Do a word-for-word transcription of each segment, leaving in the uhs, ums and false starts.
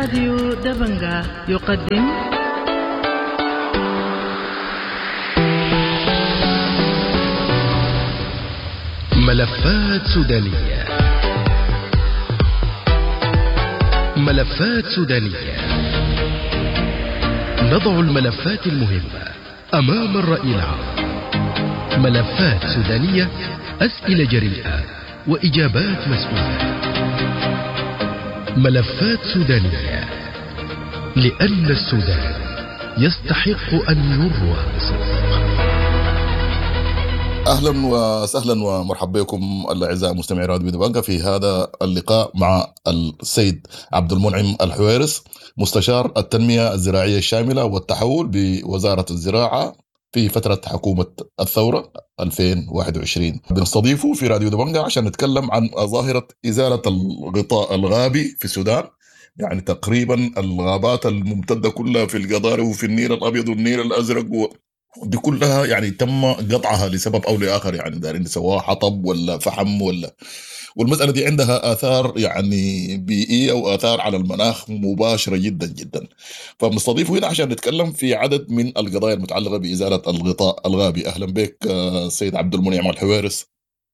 راديو دبنجا يقدم ملفات سودانية. ملفات سودانية، نضع الملفات المهمة أمام الرأي العام. ملفات سودانية، أسئلة جريئة وإجابات مسؤولة. ملفات سودانية، لأن السودان يستحق أن يروى بصدق. أهلا وسهلا ومرحبا بكم الأعزاء مستمعي راديو دبنجا في هذا اللقاء مع السيد عبد المنعم الحويرس، مستشار التنمية الزراعية الشاملة والتحول بوزارة الزراعة في فترة حكومة الثورة ألفين وواحد وعشرين. بنستضيفه في راديو دبنجا عشان نتكلم عن ظاهرة إزالة الغطاء الغابي في السودان، يعني تقريبا الغابات الممتدة كلها في القضاري وفي النيل الأبيض والنيل الأزرق و دي كلها يعني تم قطعها لسبب أو لآخر، يعني دارين سواء حطب ولا فحم ولا، والمسألة دي عندها آثار يعني بيئية وآثار على المناخ مباشرة جدا جدا. فمستضيفه هنا عشان نتكلم في عدد من القضايا المتعلقة بإزالة الغطاء الغابي. أهلا بك السيد عبد المنعم الحويرس.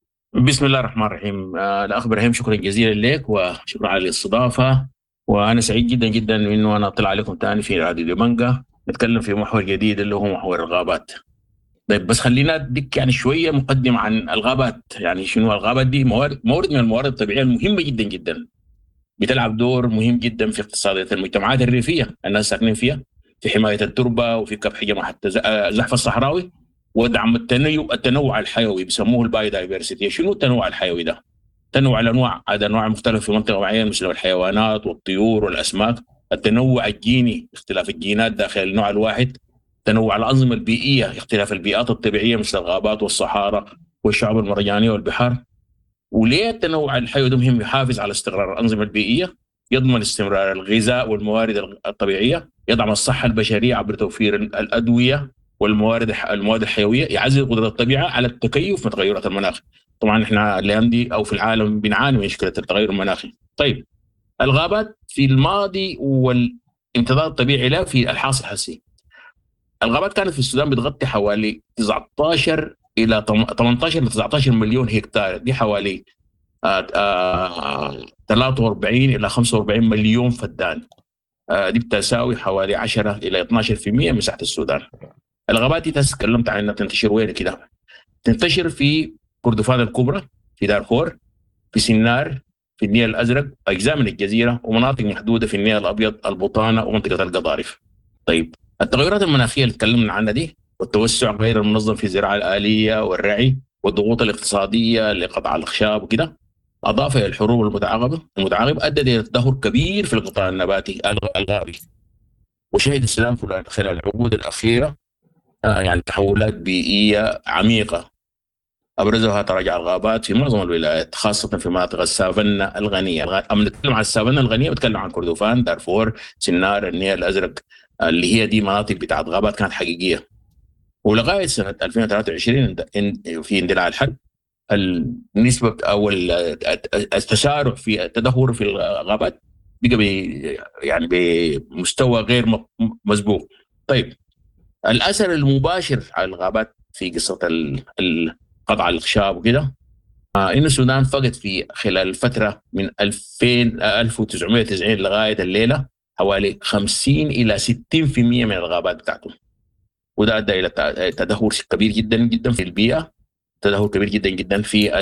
بسم الله الرحمن الرحيم. آه الأخ إبراهيم، شكرا جزيلا لك وشكرا على الاستضافة، وأنا سعيد جدا جدا إنه أنا أطلع عليكم تاني في راديو دبنجا نتكلم في محور جديد اللي هو محور الغابات. طيب بس خلينا اديك يعني شويه مقدمه عن الغابات. يعني شنو الغابات دي؟ موارد مورد من الموارد الطبيعيه المهمه جدا جدا، بتلعب دور مهم جدا في اقتصاديه المجتمعات الريفيه الناس ساكنين فيها، في حمايه التربه وفي كبح جماعه الزحف الصحراوي ودعم التنوع التنوع الحيوي، بيسموه الباي دايفرسيتي. شنو التنوع الحيوي ده؟ تنوع الانواع، هذا انواع مختلفه في منطقه معينه مثل الحيوانات والطيور والاسماك. التنوع الجيني، اختلاف الجينات داخل النوع الواحد. تنوع الأنظمة البيئية، اختلاف البيئات الطبيعية مثل الغابات والصحارى والشعب المرجانية والبحار. وليه التنوع الحيوي ده مهم؟ يحافظ على استقرار الأنظمة البيئية، يضمن استمرار الغذاء والموارد الطبيعية، يدعم الصحة البشرية عبر توفير الأدوية والموارد المواد الحيوية، يعزز قدرة الطبيعة على التكيف مع تغيرات المناخ. طبعا احنا الأيام دي أو في العالم بنعاني من مشكلة التغير المناخي. طيب الغابات في الماضي والامتداد الطبيعي لها في الحاصل الحسي. الغابات كانت في السودان بتغطي حوالي تسعة عشر إلى ثمانية عشر إلى تسعة عشر مليون هكتار، دي حوالي آآ آآ ثلاثة وأربعين إلى خمسة وأربعين مليون فدان. دي بتساوي حوالي عشرة إلى اثني عشر بالمئة من مساحة السودان. الغابات دي تكلمت عن انها تنتشر وين كده؟ تنتشر في كردفان الكبرى، في دارفور، في سنار، في النيل الأزرق، أجزاء من الجزيرة، ومناطق محدودة في النيل الأبيض، البطانة ومنطقة القضارف. طيب التغيرات المناخية اللي تكلمنا عنها دي والتوسع غير المنظم في الزراعة الآلية والرعي والضغوط الاقتصادية لقطع الأخشاب وكده، أضافة إلى الحروب المتعاقبة المتعاقبة أدت إلى تدهور كبير في القطاع النباتي الغابي. وشهد السودان خلال العقود الأخيرة آه يعني تحولات بيئية عميقة أبرزها تراجع الغابات في معظم الولايات، خاصة في مناطق السافانا الغنية. أما نتكلم عن السافانا الغنية بتكلم عن كردفان، دارفور، سنار، النيل الأزرق، اللي هي دي مناطق بتاعت غابات كانت حقيقية. ولغاية سنة ألفين وثلاثة وعشرين في اندلاع الحد، النسبة أو التسارع في التدهور في الغابات بقى بي يعني بمستوى غير مسبوق. طيب الأثر المباشر على الغابات في قصة قطع الأخشاب وكده، آه إن السودان فقد في خلال الفترة من ألفين ألف وتسعمائة وتسعين لغاية الليلة حوالي خمسين إلى ستين بالمئة من الغابات بتاعته، وده أدى إلى تدهور كبير جدا جدا في البيئة، تدهور كبير جدا جدا في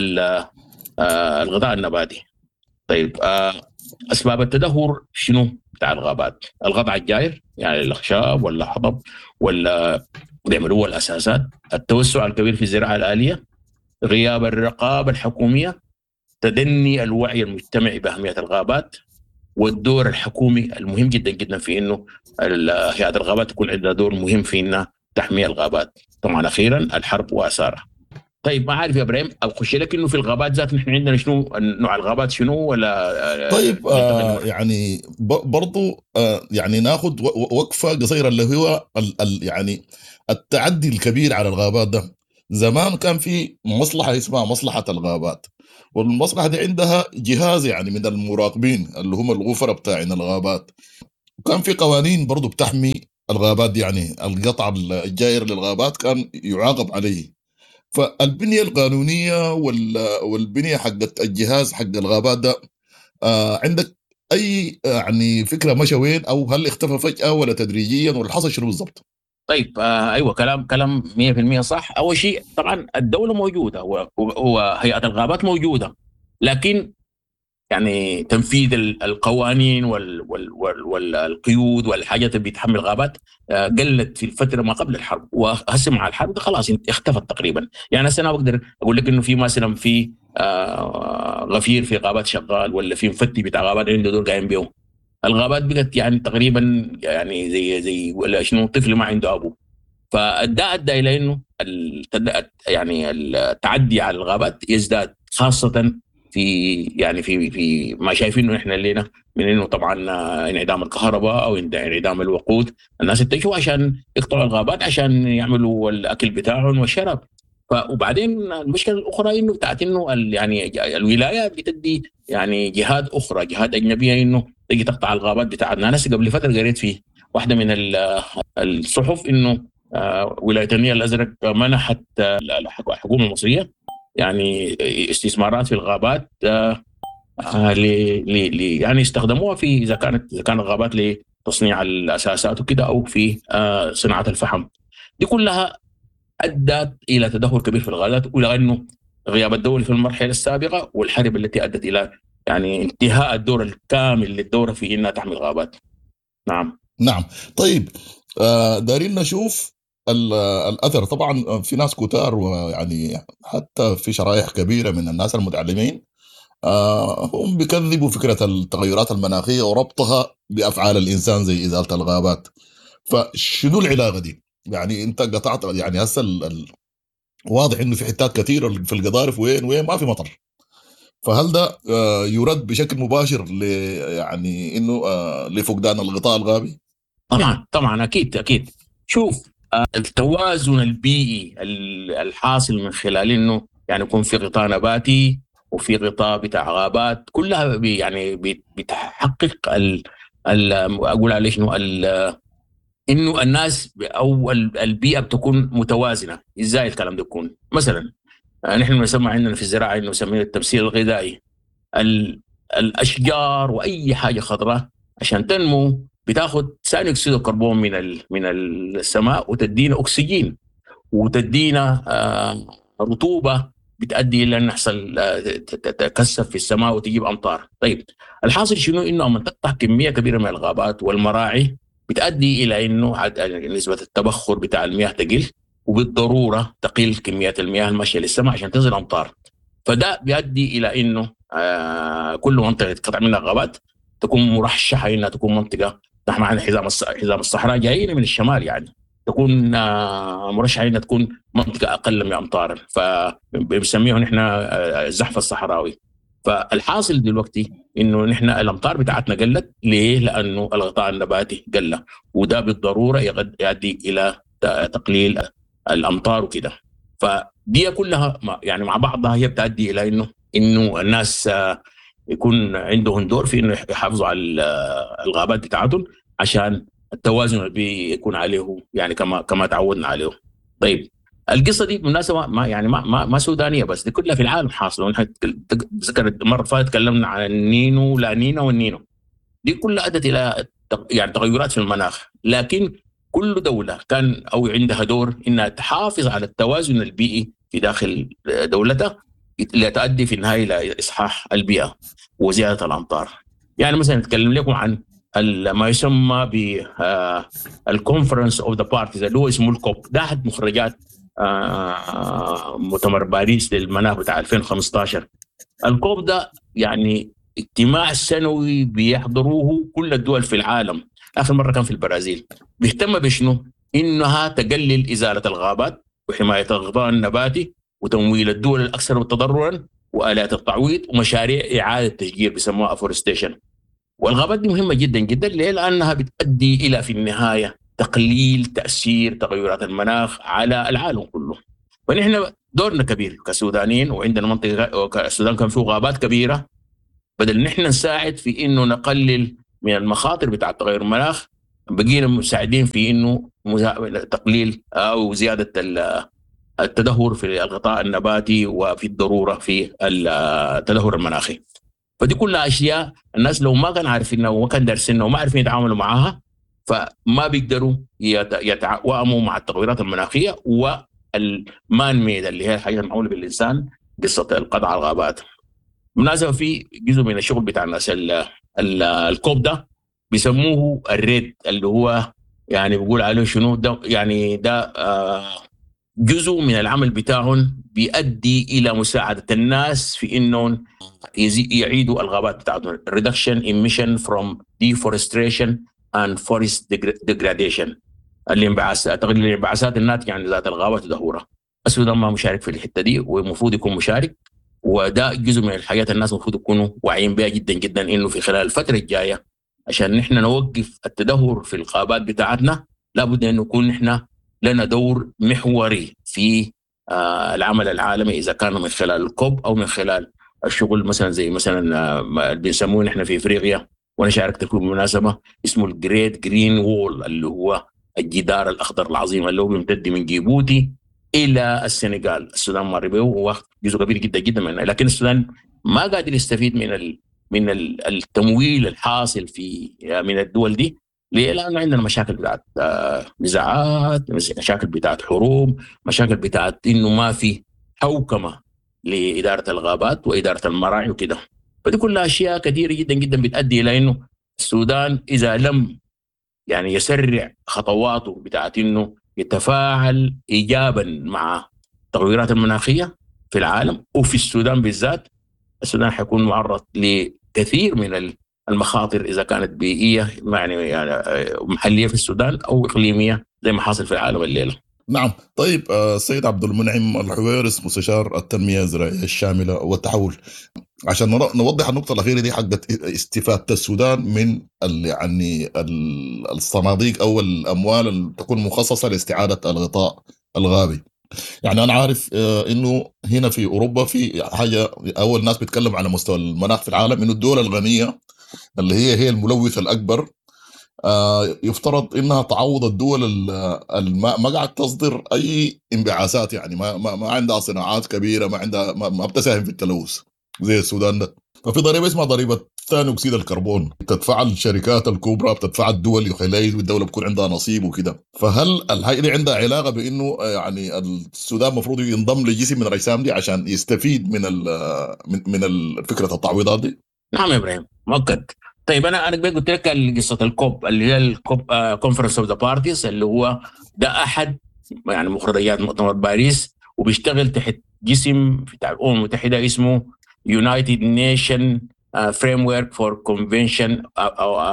آه الغذاء النباتي. طيب آه أسباب التدهور شنو بتاع الغابات؟ القطع الجائر، يعني الأخشاب ولا حطب ولا بيعملوا الأساسات، التوسع الكبير في الزراعة الآلية، غياب الرقابة الحكومية، تدني الوعي المجتمعي بأهمية الغابات، والدور الحكومي المهم جدا جدا في إنه هيئة الغابات تكون عندها دور مهم في إنها تحمي الغابات. طبعا أخيرا الحرب وآثارها. طيب ما عارف يا إبراهيم أخش لك إنه في الغابات ذات نحن عندنا شنو نوع الغابات شنو ولا؟ طيب آه يعني برضو آه يعني ناخد وقفة قصيرة اللي هو ال ال يعني التعدي الكبير على الغابات ده. زمان كان في مصلحة اسمها مصلحة الغابات، والمصلحة دي عندها جهاز يعني من المراقبين اللي هم الغفرة بتاعين الغابات، وكان في قوانين برضو بتحمي الغابات دي، يعني القطع الجائر للغابات كان يعاقب عليه. فالبنية القانونية وال- والبنية حقت الجهاز حق الغابات ده، آه عندك أي آه، يعني فكرة مشى وين، أو هل اختفى فجأة ولا تدريجيا ولا حصل شنو بالضبط؟ طيب، آه ايوه، كلام كلام مية في المية صح. اول شيء طبعا الدوله موجوده، و- و- وهيئه الغابات موجوده، لكن يعني تنفيذ ال- القوانين وال وال وال والقيود والحاجات اللي بتحمي الغابات آه، قلت في الفتره ما قبل الحرب، وهسه مع الحرب ده خلاص اختفت تقريبا. يعني هسه انا بقدر اقول لك انه في مثلا في آه، غفير في غابات شغال، ولا في مفتي بتاع غابات عنده دور قايم بيه. الغابات بقت يعني تقريبا يعني زي زي ولا شنو، طفل ما عنده ابوه. فده ادى الى انه التد- يعني التعدي على الغابات يزداد، خاصه في يعني في في ما شايفينه احنا اللينا من انه طبعا آه، انعدام الكهرباء او انعدام الوقود. الناس اتجهوا عشان يقطعوا الغابات عشان يعملوا الاكل بتاعهم والشراب. ف وبعدين المشكله الاخرى انه بتاعت انه ال- يعني الولايات بتدي يعني جهات اخرى، جهات اجنبيه، انه تجي تقطع الغابات بتاعتنا. انا هسه قبل فتره قريت في واحده من ال- الصحف انه آه، ولايه النيل الازرق منحت آه، الحكومه المصريه يعني استثمارات في الغابات، آه، آه، ل ل- ل- يعني استخدموها في اذا كانت اذا كانت غابات لتصنيع الاساسات وكده، او في آه، صناعه الفحم. دي كلها ادت الى تدهور كبير في الغابات، والى انه غياب الدوله في المرحله السابقه والحرب التي ادت الى يعني انتهاء الدور الكامل للدوله في انها تحمي الغابات. نعم. نعم. طيب، آه دارين نشوف ال- الأثر. طبعا في ناس كتار، ويعني حتى في شرائح كبيرة من الناس المتعلمين آه هم بيكذبوا فكرة التغيرات المناخية وربطها بأفعال الإنسان زي إزالة الغابات. فشنو العلاقة دي؟ يعني أنت قطعت، يعني هسه ال- ال- واضح إنه في حتات كثيرة في القضارف وين وين ما في مطر. فهل ده آه يرد بشكل مباشر ل يعني إنه آه لفقدان الغطاء الغابي؟ طبعا طبعا اكيد اكيد. شوف، آه، التوازن البيئي ال- الحاصل من خلال انه يعني يكون في غطاء نباتي وفي غطاء بتاع غابات، كلها بي يعني بي- بتحقق ال ال اقول عليه شنو ال- انه الناس ب- او ال- البيئه بتكون متوازنه. ازاي الكلام ده يكون؟ مثلا آه، نحن بنسمع عندنا في الزراعه انه نسميه التمثيل الغذائي. ال- الاشجار واي حاجه خضراء عشان تنمو بتاخذ ثاني اكسيد الكربون من ال- من السماء، وتدينا اكسجين، وتدينا آه، رطوبه بتؤدي الى ان يحصل آه، ت- ت- تكثف في السماء وتجيب امطار. طيب، الحاصل شنو؟ انه لما تقطع كميه كبيره من الغابات والمراعي بتؤدي الى انه عد- نسبه التبخر بتاع المياه تقل، وبالضروره تقل كميه المياه الماشيه للسماء عشان تنزل امطار. فده بيؤدي الى انه آه كل منطقه قطع منها غابات تكون مرشحه انها تكون منطقه، نحن معنا حزام الص- حزام الصحراء جايين من الشمال، يعني تكون آه مرشحه انها تكون منطقه اقل من امطار، فبنسميه نحن آه، الزحف الصحراوي. فالحاصل دلوقتي انه نحن الامطار بتاعتنا قلت. ليه؟ لانه الغطاء النباتي قل، وده بالضروره يغد- يؤدي الى ت- تقليل الامطار وكده. فدي كلها مع- يعني مع بعضها هي بتؤدي الى انه انه الناس آه، يكون عندهم دور في انه يحافظوا على ال- آه، الغابات بتاعتهم عشان التوازن البيئي يكون عليه يعني كما كما تعودنا عليه. طيب، القصه دي بالمناسبه ما يعني ما ما, ما سودانيه بس، دي كلها في العالم حاصله. ونحن تذكر المره فاتت تكلمنا عن النينو لا نينا والنينو. دي كلها ادت الى تق- يعني تغيرات في المناخ، لكن كل دوله كان او عندها دور انها تحافظ على التوازن البيئي في داخل دولتها لتؤدي في النهايه الى اصحاح البيئه وزياده الامطار. يعني مثلا نتكلم لكم عن ال- ما يسمى ب الكونفرنس اوف ذا بارتيز اللي هو اسمه الكوب. ده احد مخرجات آه، مؤتمر باريس للمناخ بتاع ألفين وخمسة عشر. الكوب ده يعني اجتماع سنوي بيحضروه كل الدول في العالم. آخر مرة كان في البرازيل. بيهتم بشنو؟ إنها تقلل إزالة الغابات وحماية الغطاء النباتي وتمويل الدول الأكثر تضررا وآلات التعويض ومشاريع إعادة تشجير بيسموها أفورستيشن. والغابات دي مهمة جدا جدا. ليه؟ لأنها بتؤدي إلى في النهاية تقليل تأثير تغيرات المناخ على العالم كله. فنحن دورنا كبير كسودانيين، وعندنا منطقة السودان كان فيه غابات كبيرة، بدل نحن نساعد في إنه نقلل من المخاطر بتاع تغير المناخ، بقينا مساعدين في إنه تقليل أو زيادة التدهور في الغطاء النباتي وفي الضرورة في التدهور المناخي. فدي كلها أشياء الناس لو ما كان عارفينها وما كان دارسينها وما عارفين يتعاملوا معها فما بيقدروا يتوائموا مع التغيرات المناخية والمان ميد اللي هي الحاجة المعمولة بالإنسان، قصة القطع على الغابات. بالمناسبة في جزء من الشغل بتاع الناس الكوب ده بيسموه الريد، اللي هو يعني بيقول عليه شنو ده، يعني ده آه جزء من العمل بتاعهم بيؤدي إلى مساعدة الناس في إنهم يعيدوا الغابات بتاعتهم. reduction emission from deforestation and forest degradation، الانبعاثات، تقليل الانبعاثات الناتجة عن ذات الغابات وتدهورها. السودان ما مشارك في الحتة دي ومفروض يكون مشارك، وده جزء من الحاجات الناس المفروض يكونوا واعيين بها جدا جدا، إنه في خلال الفترة الجاية عشان نحن نوقف التدهور في الغابات بتاعتنا لابد أن نكون نحن لنا دور محوري في آه العمل العالمي، إذا كان من خلال الكوب أو من خلال الشغل مثلا زي مثلا آه بنسموه نحن في إفريقيا، وأنا شاركت فيه بالمناسبة، اسمه الجريت جرين وول، اللي هو الجدار الأخضر العظيم اللي هو بيمتد من جيبوتي إلى السنغال. السودان مر به وهو جزء كبير جدا جدا منه، لكن السودان ما قادر يستفيد من ال من التمويل الحاصل في من الدول دي، لأنه عندنا مشاكل بتاعت نزاعات، مشاكل بتاعت حروب، مشاكل بتاعت إنه ما في حوكمة لإدارة الغابات وإدارة المراعي وكده. فدي كلها أشياء كثيرة جدا جدا بتؤدي إلى إنه السودان إذا لم يعني يسرع خطواته بتاعت إنه يتفاعل إيجابا مع التغيرات المناخية في العالم وفي السودان بالذات، السودان حيكون معرض لكثير من المخاطر إذا كانت بيئية يعني محلية في السودان أو إقليمية زي ما حاصل في العالم الليلة. نعم. طيب السيد عبد المنعم الحويرس، مستشار التنمية الزراعية الشاملة والتحول، عشان نوضح النقطة الأخيرة دي حقت استفادة السودان من يعني الصناديق أو الأموال اللي تكون مخصصة لاستعادة الغطاء الغابي. يعني أنا عارف إنه هنا في أوروبا في حاجة، أول ناس بيتكلم على مستوى المناخ في العالم، إنه الدول الغنية اللي هي هي الملوث الأكبر يفترض إنها تعوض الدول الماء ما قاعد تصدر أي انبعاثات، يعني ما ما, ما عندها صناعات كبيرة، ما عندها ما, ما بتساهم في التلوث زي السودان ده. ففي ضريبة اسمها ضريبة ثاني أكسيد الكربون بتدفع الشركات الكبرى، بتدفع الدول يخليه والدولة بكون عندها نصيب وكده. فهل الهاي دي عندها علاقة بإنه يعني السودان مفروض ينضم لجسم من الأجسام دي عشان يستفيد من من من فكرة التعويضات دي؟ نعم يا إبراهيم، مؤكد. طيب أنا أنا قلت لك قصة الكوب اللي هي الكوب كونفرنس أوف ذا بارتيز، اللي هو ده أحد يعني مخرجات مؤتمر باريس، وبيشتغل تحت جسم بتاع الأمم المتحدة اسمه United Nation uh, Framework for Convention uh,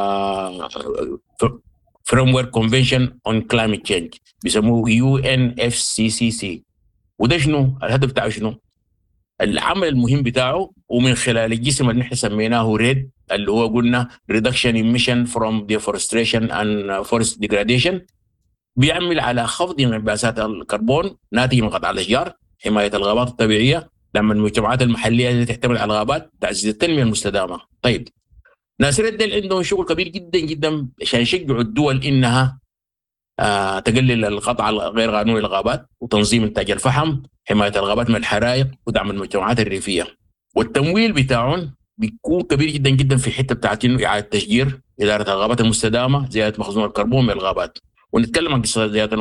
uh, Framework Convention on Climate Change، بيسموه يو إن إف سي سي سي. وده شنو الهدف بتاعه؟ شنو العمل المهم بتاعه؟ ومن خلال الجسم اللي نحن سميناه ريد، اللي هو قلنا Reduction Emission from Deforestation and Forest Degradation، بيعمل على خفض انبعاثات الكربون ناتج من قطع الأشجار، حماية الغابات الطبيعية، لما المجتمعات المحلية اللي تعتمد على الغابات، تعزيز التنمية المستدامة. طيب ناس ريد عندهم شغل كبير جدا جدا عشان يشجعوا الدول إنها آه تقلل القطع غير قانوني للغابات، وتنظيم إنتاج الفحم، حماية الغابات من الحرائق، ودعم المجتمعات الريفية. والتمويل بتاعهم بيكون كبير جدا جدا في حتة بتاعت إنه إعادة تشجير، إدارة الغابات المستدامة، زيادة مخزون الكربون من الغابات. ونتكلم عن قصة زيادة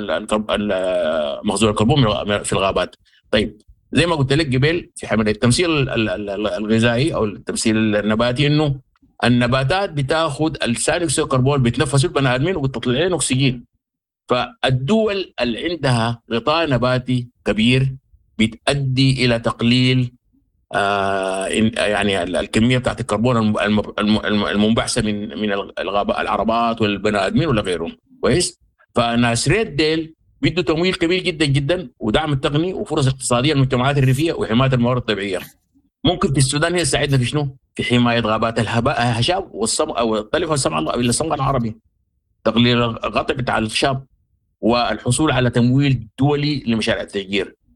مخزون الكربون في الغابات. طيب زي ما قلت لك قبل في عملية التمثيل الغذائي أو التمثيل النباتي، إنه النباتات بتاخد ثاني أكسيد الكربون بتنفسه البني آدمين وبتطلع لنا أكسجين. فالدول اللي عندها غطاء نباتي كبير بتؤدي إلى تقليل آه يعني الكمية بتاعت الكربون المنبعثة من من العربات والبني آدمين ولا غيرهم. كويس. فناس ريد ديل بيدوا تمويل كبير جدا جدا ودعم التقني وفرص اقتصادية للمجتمعات الريفية وحماية الموارد الطبيعية. ممكن في السودان هي تساعدنا في شنو؟ في حماية غابات الهشاب والصمغ أو الطلف والصمغ العربي، تقليل الغطاء بتاع الشاب، والحصول على تمويل دولي لمشاريع التشجير.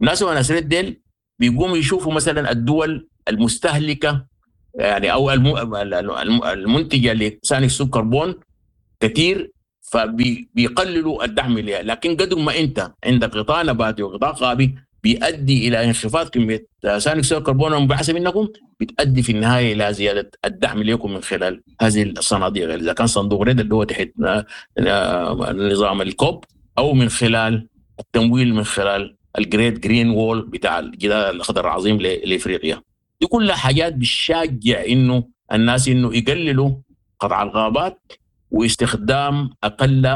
الناس وناسرين ديل بيقوموا يشوفوا مثلا الدول المستهلكة يعني أو المنتجة لثاني أكسيد الكربون كثير، فبيقللوا الدعم لها. لكن قدر ما أنت عندك غطاء نباتي وغطاء غابي بيؤدي إلى انخفاض كمية ثاني أكسيد الكربون بحسب منكم، بتؤدي في النهاية إلى زيادة الدعم لكم من خلال هذه الصناديق، إذا كان صندوق ريد اللي هو تحت نظام الكوب، أو من خلال التمويل من خلال الجريت جرين وول بتاع الجدار الأخضر العظيم لإفريقيا. دي كلها حاجات بتشجع إنه الناس إنه يقللوا قطع الغابات واستخدام أقل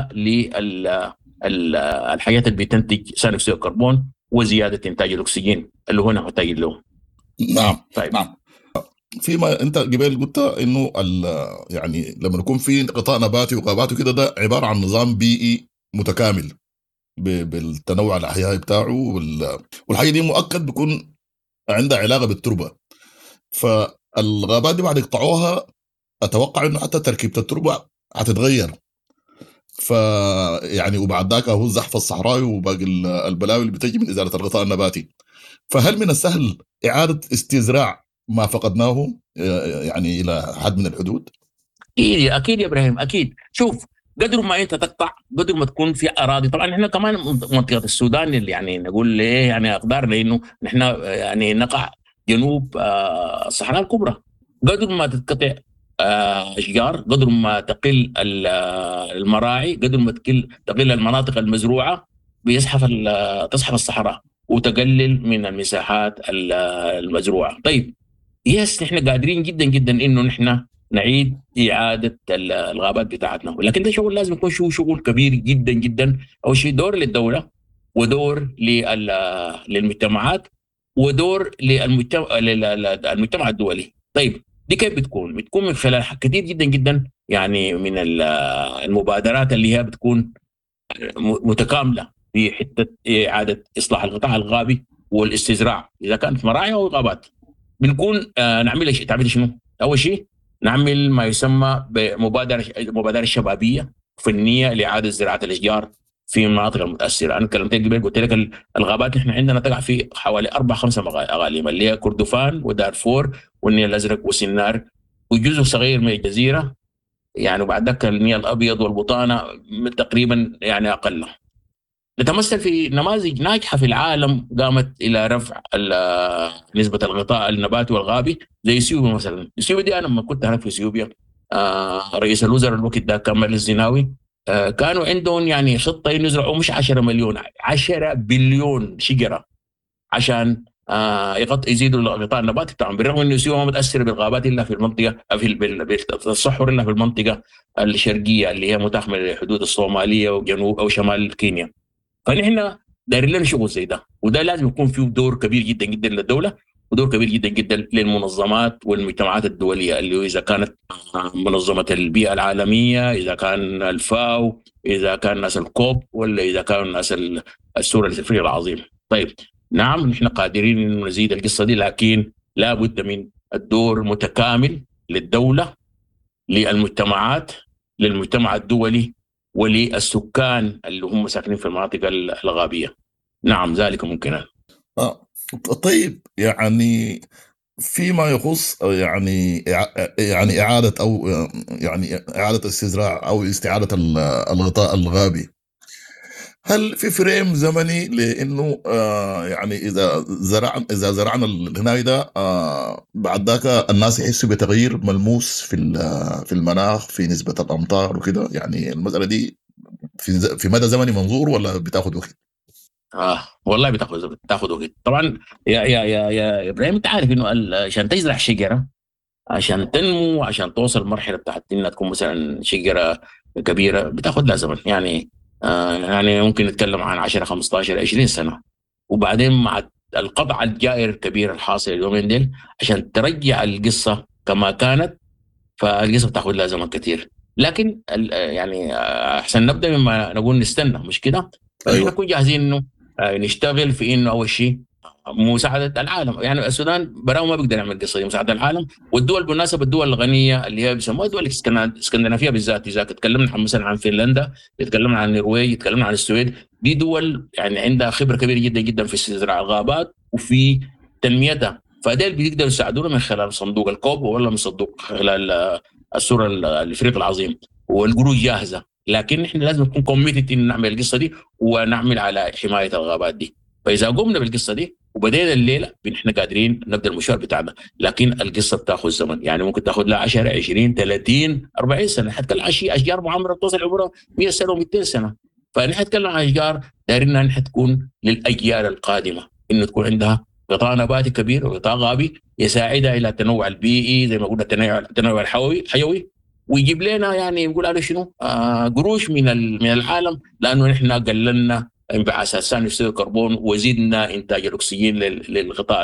للحاجات اللي بتنتج ثاني أكسيد الكربون وزيادة إنتاج الأكسجين اللي هو محتاج له. نعم طيب. نعم. فيما انت قبل قلت انه يعني لما يكون في غطاء نباتي وغابات وكده ده عباره عن نظام بيئي متكامل بالتنوع الاحيائي بتاعه، والحاجه دي مؤكد بيكون عندها علاقه بالتربه. فالغابات دي بعد يقطعوها اتوقع انه حتى تركيبه التربه هتتغير، فيعني وبعد ذاك هو الزحف الصحراوي وباقي البلاوي اللي بتجي من ازاله الغطاء النباتي. فهل من السهل اعاده استزراع ما فقدناه يعني الى حد من الحدود؟ اكيد اكيد يا ابراهيم، اكيد. شوف، قدر ما انت تقطع قدر ما تكون في اراضي. طبعا احنا كمان منطقه السودان اللي يعني نقول ليه يعني اقدارنا انه نحن يعني نقع جنوب الصحراء الكبرى. قدر ما تتقطع اشجار، قدر ما تقل المراعي، قدر ما تقل تقل المناطق المزروعه، بيزحف تصحف الصحراء وتقلل من المساحات المزروعه. طيب يس، نحن قادرين جدا جدا انه نحن نعيد اعاده الغابات بتاعتنا، ولكن ده شغل لازم يكون شو شغل كبير جدا جدا. اول شيء دور للدوله، ودور للمجتمعات، ودور للمجتمع الدولي. طيب دي كيف بتكون؟ بتكون من خلال كثير جدا جدا يعني من المبادرات اللي هي بتكون متكامله في حته اعاده اصلاح القطاع الغابي والاستزراع، اذا كانت مراعي او غابات. بنكون آه نعمل شيء تعمل شنو؟ اول شيء نعمل ما يسمى بمبادره مبادره شبابيه فنيه لاعاده زراعه الاشجار في المناطق المتاثره. انا كلمت قبل قلت لك الغابات نحن عندنا تقع في حوالي اربع خمسه اقاليم اللي هي كردفان ودارفور والنيل الازرق وسنار وجزء صغير من الجزيره يعني، وبعد ذلك النيل الابيض والبطانه تقريبا يعني اقل. نتمثل في نماذج ناجحة في العالم قامت إلى رفع نسبة الغطاء النباتي والغابي زي اثيوبيا مثلا. اثيوبيا دي أنا لما كنت هناك في اثيوبيا آه رئيس الوزراء الوقت ده كمال الزناوي آه كانوا عندهم يعني خطة إنه يزرعوا مش عشرة مليون، عشرة بليون شجرة عشان آه يغط يزيدوا الغطاء النباتي بتاعهم، بالرغم إنه اثيوبيا ما متأثرة بالغابات إلا في المنطقة في بالتصحر إلا في المنطقة الشرقية اللي هي متاخمة لحدود الصومالية وجنوب أو شمال كينيا. فنحن دايرين لنا شغل زي ده، وده لازم يكون فيه دور كبير جدا جدا للدولة ودور كبير جدا جدا للمنظمات والمجتمعات الدولية، اللي إذا كانت منظمة البيئة العالمية، إذا كان الفاو، إذا كان ناس الكوب، ولا إذا كان ناس السورة الإفريقية العظيم. طيب نعم نحن قادرين إن نزيد القصة دي، لكن لا بد من الدور متكامل للدولة، للمجتمعات، للمجتمع الدولي، وللسكان اللي هم ساكنين في المناطق الغابية. نعم ذلك ممكن. آه. طيب يعني فيما يخص يعني يعني إعادة أو يعني إعادة استزراع أو استعادة الغطاء الغابي، هل في فريم زمني لأنه آه يعني إذا زرع إذا زرعنا الهناي ده آه بعد ذاك الناس يحسوا بتغيير ملموس في في المناخ في نسبة الأمطار وكده؟ يعني المسألة دي في في مدى زمني منظور ولا بتاخد وقت؟ آه والله بتاخد بتاخد وقت طبعا يا يا يا يا إبراهيم. أنت عارف إنه عشان تزرع شجرة عشان تنمو عشان توصل المرحلة بتاعت إنها تكون مثلا شجرة كبيرة بتاخد لها زمن يعني آه يعني ممكن نتكلم عن عشرة خمستاشر عشرين سنة، وبعدين مع القطع الجائر الكبير الحاصل اليومين ديل عشان ترجع القصة كما كانت، فالقصة بتاخد لها زمن كتير. لكن يعني أحسن نبدأ مما نقول نستنى، مش كده؟ أيوة. نكون جاهزين إنه نشتغل في إنه أول شيء مساعدة العالم. يعني السودان براو ما بيقدر يعمل قصة دي مساعدة العالم. والدول بالمناسبة الدول الغنية اللي هي بيسموها الدول الاسكندنافية بالذات، إذا تكلمنا عن مثلا عن فنلندا، يتكلمنا عن النرويج، يتكلمنا عن السويد، دي دول يعني عندها خبرة كبيرة جدا جدا في زراعة الغابات وفي تنميتها. فديل بيقدروا يساعدونا من خلال صندوق الكوب ولا من صندوق خلال السورة الافريقي العظيم، والقروش جاهزة. لكن احنا لازم نكون كوميتد ان نعمل القصة دي ونعمل على حماية الغابات دي. فإذا قمنا بالقصة دي وبدينا الليلة نحن قادرين نبدأ المشوار بتاعنا. لكن القصة بتاخذ زمن، يعني ممكن تاخذ لها عشرة عشرين ثلاثين أربعين سنة. حتى العشي أشجار معمرة توصل عمرها مئة سنة ومئتين سنة. فنحن نتكلم عن أشجار دايرين نحن تكون للأجيال القادمة، إنه تكون عندها غطاء نباتي كبير وغطاء غابي يساعدها إلى التنوع البيئي زي ما قلنا التنوع التنوع الحيوي حيوي، ويجيب لنا يعني يقول على شنو آه قروش من من العالم، لأنه نحن قللنا انبعاثات ثاني أكسيد الكربون وزيدنا إنتاج الأكسجين للغطاء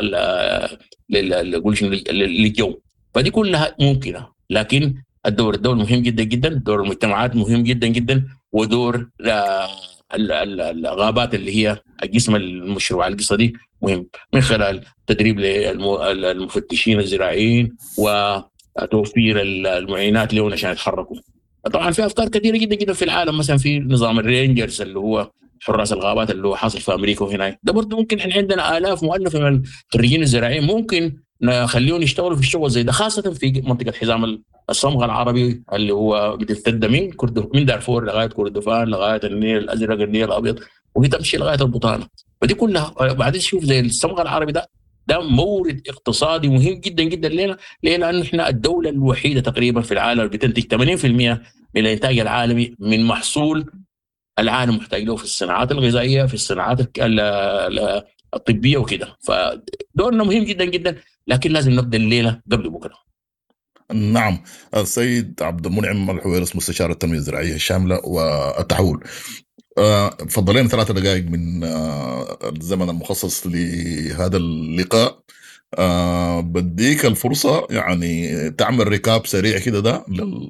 للجو. فدي كلها ممكنة. لكن الدور الدور مهم جدا جدا، دور المجتمعات مهم جدا جدا، ودور الغابات اللي هي الجسم المشروع على القصة دي مهم، من خلال تدريب للمفتشين الزراعيين وتوفير المعينات لهم عشان يتحركوا. طبعا في أفكار كثيرة جدا جدا في العالم، مثلا في نظام الرينجرز اللي هو حراس الغابات اللي هو حاصل في أمريكا وهنا. ده برضه ممكن احنا عندنا آلاف مؤلفة من الخريجين الزراعيين ممكن نخليهم يشتغلوا في الشغل زي ده، خاصة في منطقة حزام الصمغ العربي اللي هو بتمتد من من دارفور لغاية كردفان لغاية النيل الأزرق النيل الأبيض وهي تمشي لغاية البطانة. فدي كلها بعدين تشوف زي الصمغ العربي ده ده مورد اقتصادي مهم جدا جدا لنا. ليه؟ لأنه احنا الدولة الوحيدة تقريبا في العالم اللي بتنتج ثمانين بالمئة من الإنتاج العالمي من محصول العالم محتاج له في الصناعات الغذائية، في الصناعات الطبية وكده. فدورنا مهم جدا جدا، لكن لازم نبدأ الليلة قبل بكرة. نعم. السيد عبد المنعم الحويرس مستشار التنمية الزراعية الشاملة والتحول، فضلين ثلاثة دقائق من الزمن المخصص لهذا اللقاء. بديك الفرصة يعني تعمل ركاب سريع كده ده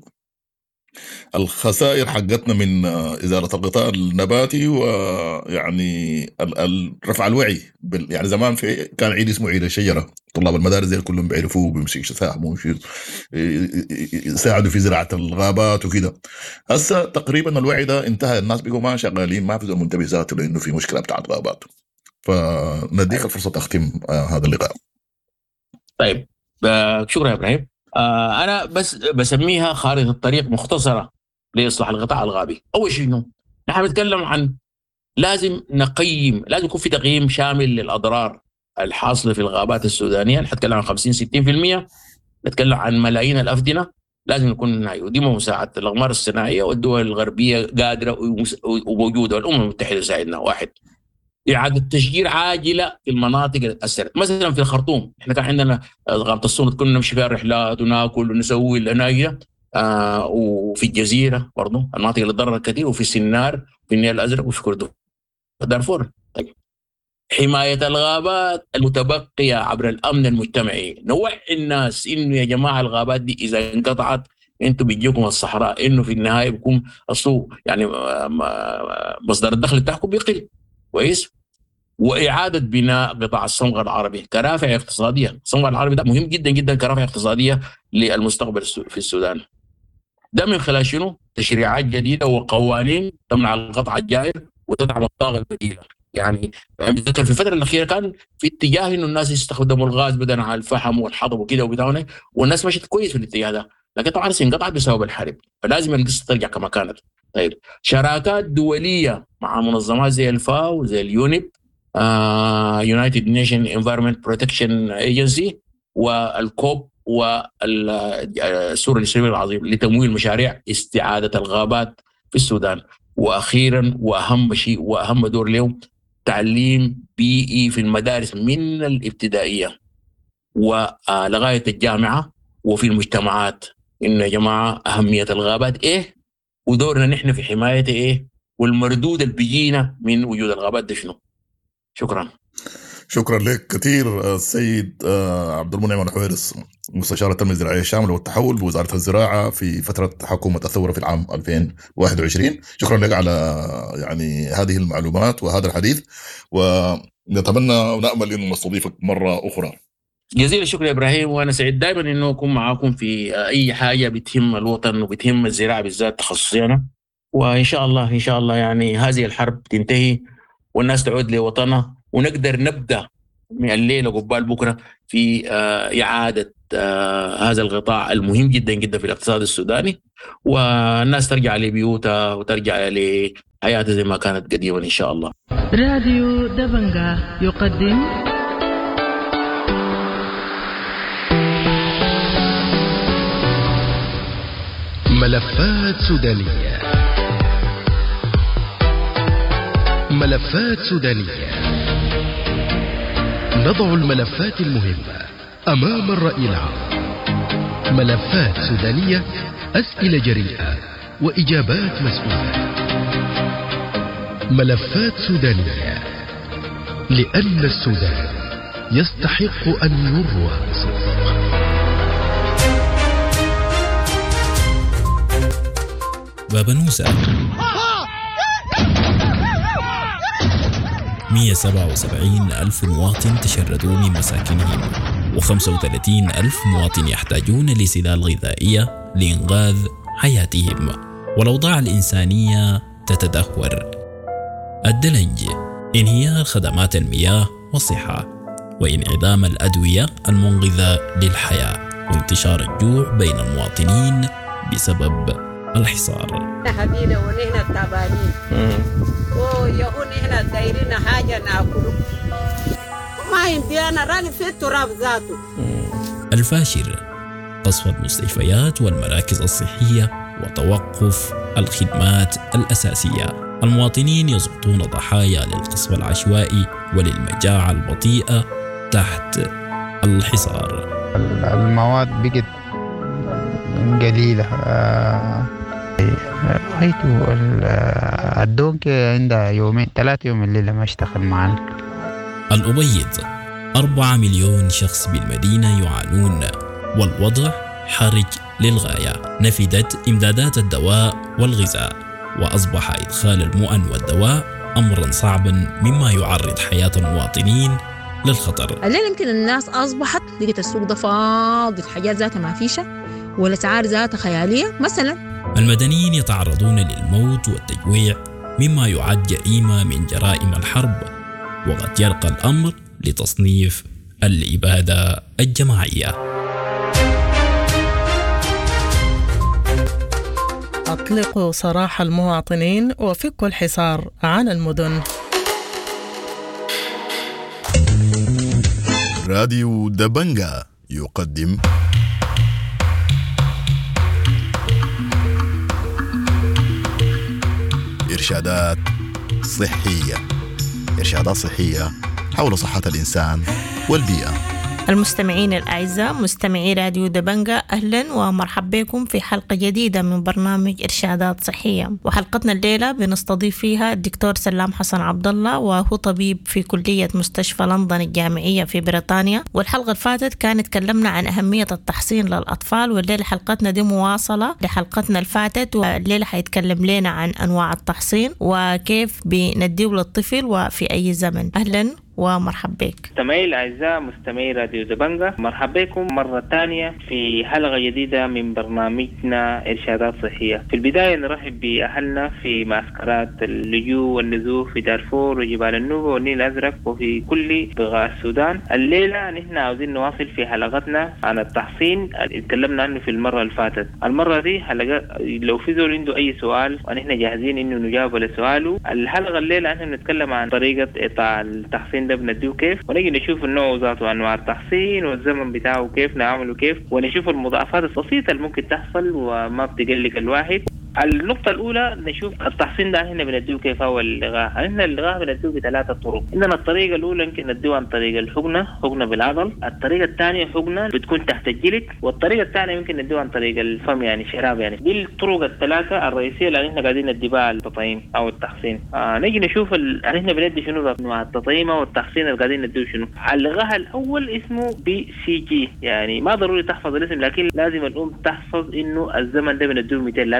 الخسائر حقتنا من إزالة الغطاء النباتي، ويعني رفع الوعي. يعني زمان في كان عيد اسمه عيد الشجرة، طلاب المدارس زي كلهم بيعرفوه، بيمسكوا يساهموا يساعدوا في زراعة الغابات وكده. هسه تقريبا الوعي ده انتهى، الناس بيقوا ما شغالين، ما في زي منتبه ذاته لأنه في مشكلة بتاعت غابات. فنديك الفرصة تختم هذا اللقاء. طيب شكرا يا إبراهيم. آه أنا بس بسميها خارطة الطريق مختصرة لإصلاح الغطاء الغابي. أول شيء نحن نتكلم عن لازم نقيم، لازم يكون في تقييم شامل للأضرار الحاصلة في الغابات السودانية. نتكلم عن خمسين ستين بالمئة، نتكلم عن ملايين الأفدنة. لازم نكون ودي مساعدة الأقمار الصناعية والدول الغربية قادرة وموجودة، والأمم المتحدة تساعدنا. واحد، إعادة تشجير عاجلة في المناطق اللي تأثرت. مثلا في الخرطوم إحنا كان عندنا غابة الصمت كنا نمشي فيها رحلات وناكل ونسوي لنا آه، وفي الجزيرة برضو المناطق اللي ضررت كثير، وفي سنار في النيل الأزرق وفي كردفان دارفور. طيب حماية الغابات المتبقية عبر الأمن المجتمعي، نوعي الناس إنه يا جماعة الغابات دي إذا انقطعت انتوا بيجيكم الصحراء، انه في النهايه بيكون اصله يعني مصدر الدخل بتاعكم بيقل. كويس. واعاده بناء قطاع الصمغ العربي كرافع اقتصاديه. الصمغ العربي ده مهم جدا جدا كرافع اقتصاديه للمستقبل في السودان. ده من خلال شنو؟ تشريعات جديده وقوانين تمنع القطع الجائر وتدعم الطاقه البديله. يعني بتذكر في الفتره الاخيره كان في اتجاه انه الناس يستخدموا الغاز بدلا عن الفحم والحطب وكده وبتاعنا، والناس مشت كويس في الاتجاه ده، لكن طبعا انقطعت بسبب الحرب، فلازم القصه ترجع كما كانت. طيب شراكات دوليه مع منظمات زي الفاو زي اليونيب، يونايتد نيشن انفايرمنت بروتكشن ايجنسي والكوب والسور الاسلامي العظيم لتمويل مشاريع استعاده الغابات في السودان. واخيرا واهم شيء واهم دور اليوم تعليم بيئي في المدارس من الابتدائيه ولغايه الجامعه وفي المجتمعات، انه يا جماعه اهميه الغابات ايه ودورنا نحن في حمايته ايه، والمردود اللي بيجينا من وجود الغابات ده شنو. شكرا. شكرا لك كثير السيد عبد المنعم الحويرس مستشار التنمية الزراعية الشاملة والتحول بوزارة الزراعة في فترة حكومة الثورة في العام ألفين وواحد وعشرين. شكرا لك على يعني هذه المعلومات وهذا الحديث. و نتمنى ونأمل إنه نستضيفك مرة أخرى. جزيل الشكر يا إبراهيم، وأنا سعيد دائما إنه أكون معاكم في أي حاجة بتهم الوطن وبتهم الزراعة بالذات تخصصينا، وإن شاء الله إن شاء الله يعني هذه الحرب تنتهي والناس تعود لوطنها، ونقدر نبدأ من الليلة قبال بكرة في إعادة هذا القطاع المهم جدا جدا في الاقتصاد السوداني، والناس ترجع لبيوتها وترجع لحياتها زي ما كانت قديما إن شاء الله. راديو دبنجة يقدم ملفات سودانية. ملفات سودانية، نضع الملفات المهمة أمام الرأي العام. ملفات سودانية، أسئلة جريئة وإجابات مسؤولة. ملفات سودانية، لأن السودان يستحق أن يروى بصدق. بابا نوسة مئة وسبعة وسبعين ألف مواطن تشردوا من مساكنهم، وخمسة وثلاثين ألف مواطن يحتاجون لسلال غذائية لإنقاذ حياتهم، والأوضاع الإنسانية تتدهور. الدلنج، انهيار خدمات المياه والصحة، وانعدام الأدوية المنقذة للحياة، وانتشار الجوع بين المواطنين بسبب الحصار. حبينا ونحن تعبانين ويهون احنا دايرين حاجه ناكله ما يمدينا راني في التراب ذاته. الفاشر، قصف المستشفيات والمراكز الصحيه وتوقف الخدمات الاساسيه. المواطنين يسقطون ضحايا للقصف العشوائي وللمجاعه البطيئه تحت الحصار. المواد بقت قليله. رأيته الدونك عندها يومين ثلاثة يوم الليلة ما اشتغل معنا. الأبيض، أربعة مليون شخص بالمدينة يعانون، والوضع حرج للغاية. نفدت إمدادات الدواء والغذاء، وأصبح إدخال المؤن والدواء أمرا صعبا مما يعرض حياة المواطنين للخطر. الليلة يمكن الناس أصبحت لقيت السوق ده فاضي، الحاجات ذاتها ما فيشة والأسعار ذاتها خيالية. مثلا المدنيين يتعرضون للموت والتجويع مما يعد جريمة من جرائم الحرب، وقد يرقى الأمر لتصنيف الإبادة الجماعية. أطلقوا سراح المواطنين وفكوا الحصار عن المدن. راديو دبنجة يقدم إرشادات صحية. إرشادات صحية حول صحة الإنسان والبيئة. المستمعين الأعزاء، مستمعي راديو دبنجة، أهلا ومرحبا بكم في حلقة جديدة من برنامج إرشادات صحية. وحلقتنا الليلة بنستضيف فيها الدكتور سلام حسن عبد الله، وهو طبيب في كلية مستشفى لندن الجامعية في بريطانيا. والحلقة اللي فاتت كانت تكلمنا عن أهمية التحصين للأطفال، والليلة حلقتنا دي مواصلة لحلقتنا اللي فاتت، والليلة حيتكلم لنا عن أنواع التحصين وكيف بنديه للطفل وفي أي زمن. أهلا ومرحبا بك. مستمعي الأعزاء، مستمعي راديو دبنجة، مرحبا بكم مرة ثانية في حلقة جديدة من برنامجنا إرشادات صحية. في البداية نرحب بأهلنا في معسكرات اللجوء والنزوح في دارفور وجبال النوبة والنيل الأزرق وفي كل بقاع السودان. الليلة نحن عاوزين نواصل في حلقتنا عن التحصين اللي اتكلمنا عنه في المرة اللي فاتت. المرة دي حلقة لو في زول عنده أي سؤال ونحن جاهزين إنه نجاوب لسؤاله. الحلقة الليلة نحن نتكلم عن طريقة إقطاع التحصين ده بنديه كيف، ونجي نشوف النوع ذاته وانواع التحصين والزمن بتاعه كيف نعمله كيف، ونشوف المضاعفات البسيطه اللي ممكن تحصل وما بتقلق الواحد. النقطة الأولى نشوف التحصين ده هنا بنديه كيف هو اللغاء. هنا اللغاء بنديه بثلاثة طرق. عندنا الطريقة الأولى يمكن نديه عن طريق الحقنة، حقنة بالعضل. الطريقة الثانية حقنة بتكون تحت الجلد، والطريقة الثانية يمكن نديه عن طريق الفم يعني شراب. يعني دي الطرق الثلاثة الرئيسية اللي احنا قاعدين نديها التطعيم أو التحصين. آه نجي نشوف ال... احنا بندي شنو أنواع التطعيم أو التحصين اللي قاعدين نديه شنو. اللغاء الأول اسمه بي سي جي، يعني ما ضروري تحفظ الاسم، لكن لازم الأم تحفظ إنه الزمن ده بنديه مئتين لأنه مهم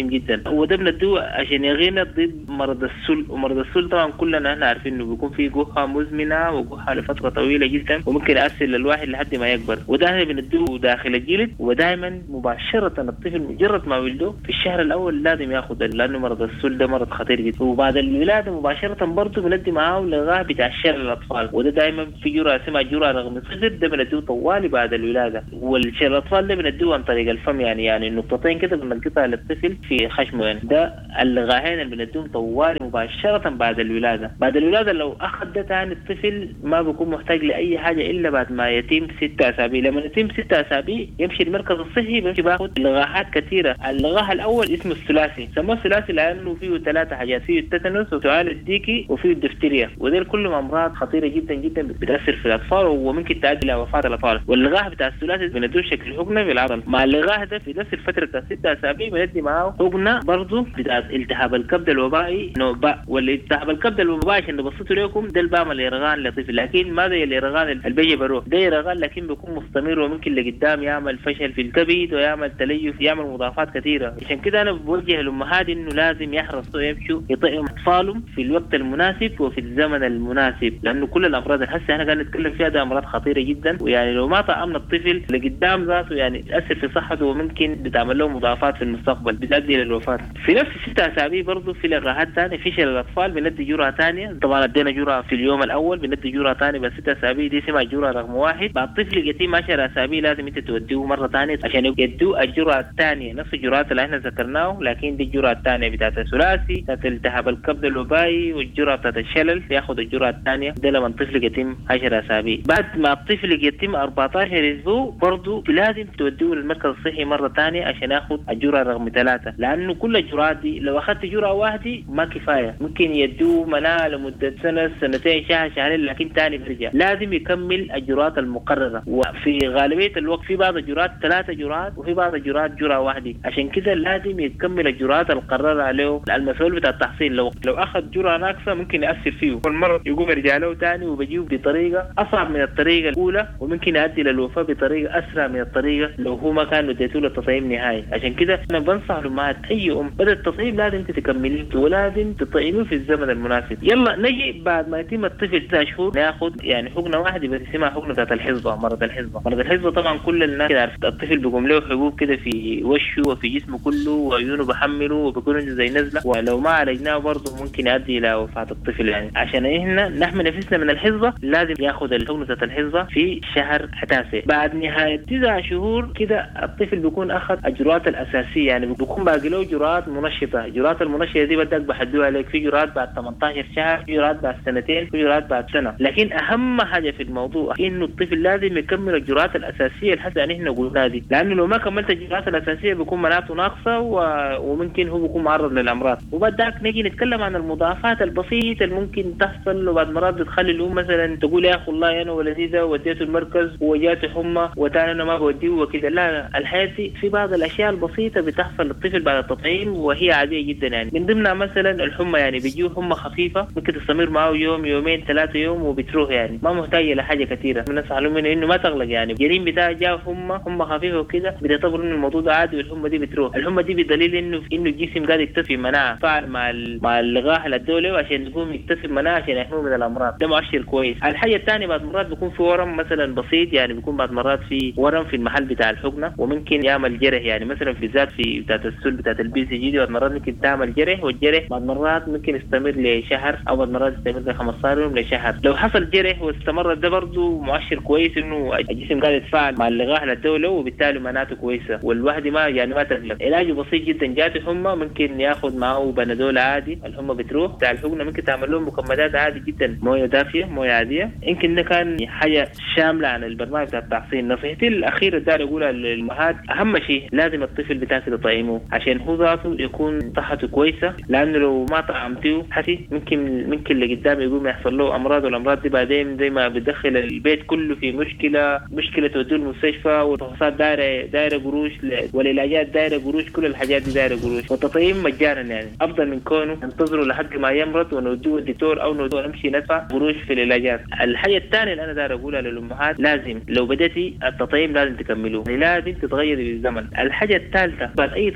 جدا. وده بندوه عشان يغينا ضد مرض السل، ومرض السل طبعا كلنا احنا عارفين انه بيكون فيه جحة مزمنة وجحة لفترة طويلة جدا وممكن يأثر للواحد لحد ما يكبر، وده احنا بندوه داخل الجلد. ودائما مباشرة الطفل مجرد ما ولده في الشهر الاول لازم ياخذ، لانه مرض السل ده مرض خطير جدا. وبعد الولادة مباشرة برضه بندي معاه لغاه بتاع شلل الاطفال، وده دائما في جرعة اسمها جرعة رغم الصدر، ده بندوه طوالي بعد الولادة. والشلل الاطفال ده بندوه عن طريق الفم، يعني يعني النقطتين كده بنقطعها للطفل في خشمه. يعني ده اللغاهين اللي بندوهم طوالي مباشرة بعد الولادة. بعد الولادة لو أخذ ده تاني الطفل ما بيكون محتاج لأي حاجة إلا بعد ما يتم ستة أسابيع. لما يتم ستة أسابيع يمشي المركز الصحي بيمشي باخد لغاهات كثيرة. اللغاه الأول اسمه الثلاثي، سموه الثلاثي لأنه فيه ثلاثة حاجات، فيه التتنس وسعال الديكي وفيه الدفتيريا، وذيل كلهم أمراض خطيرة جدا جدا بتأثر في الأطفال وممكن تؤدي إلى وفاة الأطفال. واللغاه بتاع الثلاثي بندوه شكل حقنة في العضل. مع اللغاه ده في نفس الفترة بتاع ستة أسابيع بندي معاه حقنة برضه بتاع التهاب الكبد الوبائي نوباء. والالتهاب الكبد الوبائي عشان بسيطه لكم ده البام اليرغان لطفل، لكن ما زي اليرغان البيجي بروح، ده يرغان لكن بيكون مستمر وممكن لقدام يعمل فشل في الكبد ويعمل تليف، يعمل مضاعفات كثيره. عشان كده انا بوجه الامهات انه لازم يحرصوا يمشوا يطعموا اطفالهم في الوقت المناسب وفي الزمن المناسب، لانه كل الامراض اللي هسه احنا قاعدين نتكلم فيها ده امراض خطيره جدا، ويعني لو ما طعمنا الطفل لقدام ذاته يعني تاثر في صحته وممكن بتعمل له مضاعفات في المستقبل بتؤدي للوفاه. في نفس ستة اسابيع برضه في لغاهات ثانيه في شلل الاطفال بندي جرعه ثانيه. طبعا ادينا جرعه في اليوم الاول، بندي جرعه ثانيه بس ستة اسابيع دي اسمها جرعه رقم واحد. بعد طفل يتم عشر اسابيع لازم انت توديه مره ثانيه عشان يدوه الجرعه الثانيه نفس الجرعات اللي احنا ذكرناه، لكن دي الجرعه الثانيه بتاعت الثلاثي بتاعت التهاب الكبد الوبائي والجرعه بتاعت الشلل ياخذ الجرعه الثانيه ده لما الطفل يتم عشر اسابيع. بعد ما الطفل يتم أربعة عشر اسبوع برضه لازم توديه للمركز الصحي مره ثانيه عشان ياخذ الجرعه رقم ثلاثة، لانه كل الجرعات دي لو اخذت جرعه واحده ما كفايه، ممكن يدوه مناعه لمده سنه سنتين شهر شهرين لكن ثاني بيرجع. لازم يكمل الجرعات المقرره، وفي غالبيه الوقت في بعض الجرعات ثلاثه جرعات وفي بعض الجرعات جرعه واحده، عشان كده لازم يكمل الجرعات المقرره عليه. المسؤول بتاع التحصيل لو لو اخذ جرعه ناقصه ممكن ياثر فيه والمرض يقوم يرجع له ثاني وبيجيه بطريقه اصعب من الطريقه الاولى وممكن يؤدي للوفاه بطريقه اسرع من الطريقه لو هو ما كان اديته له التطعيم نهائي. عشان كده انا بنصح الامهات اي ام بدأ التطعيم لازم تكمليه ولازم تطعميه في الزمن المناسب. يلا نجي بعد ما يتم الطفل تسع شهور ناخذ يعني حقنه واحده بس اسمها حقنه بتاعت الحصبه، مرض الحصبه. مرض الحصبه طبعا كل الناس عارفه، الطفل بيقوم له حبوب كده في وشه وفي جسمه كله وعيونه بحمله وبيكون زي نزله، ولو ما عالجناه برضه ممكن يؤدي الى وفاه الطفل. يعني عشان احنا نحمي نفسنا من الحصبه لازم ياخذ الحقنه بتاعت الحصبه في شهر تاسع. بعد نهايه تسع شهور كده الطفل بيكون اخذ الجرعات الاساسيه، يعني بيكون باقي له جرعات منشطه. الجرعات المنشطه دي بدك بحدوها عليك، في جرعات بعد ثمانية عشر شهر، في جرعات بعد سنتين، في جرعات بعد سنه. لكن اهم حاجه في الموضوع انه الطفل لازم يكمل الجرعات الاساسيه اللي حتى احنا قلنا دي، لانه لو ما كملت الجرعات الاساسيه بيكون مناعته ناقصه و... وممكن هو بيكون معرض للامراض. وبدك نيجي نتكلم عن المضاعفات البسيطه اللي ممكن تحصل وبعد مرات بتخلي الام مثلا تقول يا اخي والله انا ولدي ده وديته المركز وجاته حمى وتاني انا ما بوديه وكذا. لا لا، الحياه دي في بعض الاشياء البسيطه بتحصل للطفل بعد التطعيم وهي عاديه جدا. يعني من ضمنها مثلا الحمى، يعني بيجيه حمى خفيفه ممكن تستمر معه يوم يومين ثلاثه يوم وبتروح، يعني ما محتاج الى حاجه كثيره. الناس علموا انه ما تغلق، يعني الجريم بتاعه جاء حمى حمى خفيفه وكده بتعتبر انه الموضوع ده عادي والحمى دي بتروح. الحمى دي بدليل انه انه الجسم قاعد يكتسب مناعه فعل مع مع اللقاح الدولي عشان يقوم يكتسب مناعه عشان يحميه من الامراض، ده مؤشر كويس. الحاجه الثانيه بعد مرات بيكون في ورم مثلا بسيط، يعني بيكون بعد مرات في ورم في المحل بتاع الحقنه وممكن يعمل جرح، يعني مثلا في ذات في بتاعت السل بتاعت البي سي جي دي بعد مرات ممكن تعمل جرح، والجرح بعد مرات ممكن يستمر لشهر او بعد مرات يستمر ل خمسة عشر يوم لشهر. لو حصل جرح واستمر ده برضه مؤشر كويس انه الجسم قاعد يتفاعل مع اللقاح الدولي وبالتالي مناعته كويسه والواحد ما يعني ما تقلق. علاجه بسيط جدا، جاته حمى ممكن ياخذ معه بنادول عادي الحمى بتروح. بتاع الحقنه ممكن تعمل لهم مكملات عادي جدا، مويه دافيه مويه عاديه. يمكن ده كان حاجه شامله عن البرنامج بتاع التحصين. نصيحتي الاخيره داير اقولها للامهات، اهم شيء لازم الطفل بتاعك تطعمه عشان هو ذاته يكون صحته كويسه، لانه لو ما طعمتيه حتى ممكن ممكن اللي قدام يقوم يحصل له امراض، والامراض دي بعدين زي ما بتدخل البيت كله في مشكله مشكله توديه المستشفى، والفحوصات دايره دايره قروش، والعلاجات دايره قروش، كل الحاجات دي دايره قروش. والتطعيم مجانا، يعني افضل من كونه ننتظره لحد ما يمرض ونوديه الدكتور او نوديه نمشي ندفع قروش في العلاجات. الحاجه الثانيه اللي انا داير اقولها للامهات، لازم لو بديتي التطعيم لازم تكملوه، يعني لازم تتغيري بالزمن. الحاجه الثالثه بعد اي تطعيم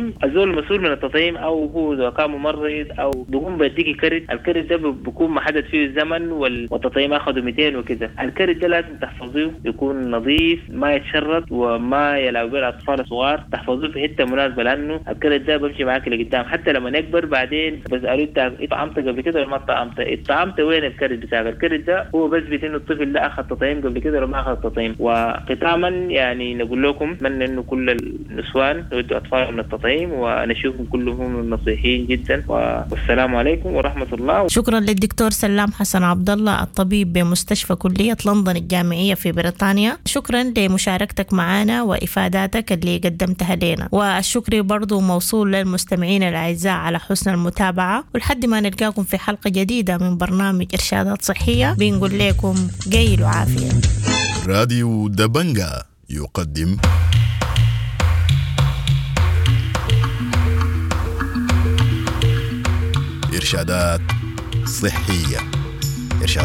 التطعيم الزول المسؤول من التطعيم او هو اذا كان ممرض او بيقوم بيديكي كرت، الكرت ده بيكون محدد فيه الزمن والتطعيم اخذه مئتين وكده. الكرت ده لازم تحفظيه يكون نظيف ما يتشرط وما يلعب به الاطفال الصغار، تحفظوه في حته مناسبه لانه الكرت ده بمشي معاك لقدام حتى لما نكبر بعدين بس قالوا انت طعمت قبل كده ولا ما طعمت؟ طعمت وين الكرت بتاعك؟ الكرت ده هو بس بيتين الطفل ده اخذ تطعيم قبل كده ولا ما اخذ تطعيم. وختاما يعني نقول لكم اتمنى انه كل النسوان يودوا اطفالهم من التطعيم ونشوفهم كلهم نصيحين جدا، والسلام عليكم ورحمه الله. شكرا للدكتور سلام حسن عبد الله الطبيب بمستشفى كلية لندن الجامعية في بريطانيا. شكرا لمشاركتك معنا وإفاداتك اللي قدمتها لنا، والشكر برضو موصول للمستمعين الأعزاء على حسن المتابعة. ولحد ما نلقاكم في حلقة جديدة من برنامج إرشادات صحية بنقول لكم جيل وعافية. راديو دبنجا يقدم إرشادات صحية.